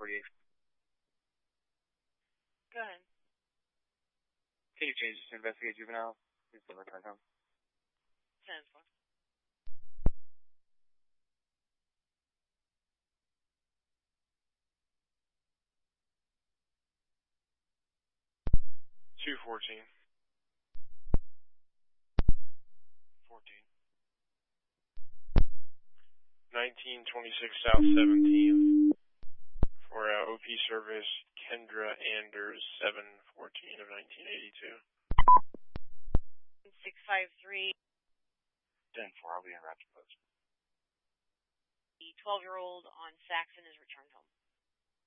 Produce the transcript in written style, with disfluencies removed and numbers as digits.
1048. Go ahead. Can you change this to investigate juvenile? Please don't return home. 10-4. Two 14. 1926 South 17th for OP service Kendra Anders 7/14 of 1982. 653. 10-4, I'll be in rapid post. The 12-year-old on Saxon is returned home.